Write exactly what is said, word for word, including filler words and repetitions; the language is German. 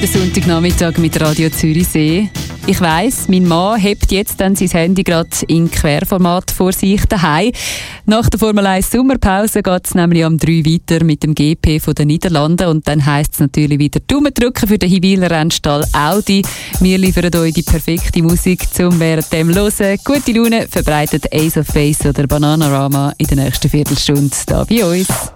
den Sonntagnachmittag mit Radio Zürichsee. Ich weiss, mein Mann hebt jetzt dann sein Handy gerade in Querformat vor sich daheim. Nach der Formel eins Sommerpause geht es nämlich am drei weiter mit dem G P von den Niederlanden. Und dann heisst es natürlich wieder Daumen drücken für den Hiwiler Rennstall Audi. Wir liefern euch die perfekte Musik zum während dem Hören. Gute Laune verbreitet Ace of Base oder Bananarama in der nächsten Viertelstunde hier bei uns.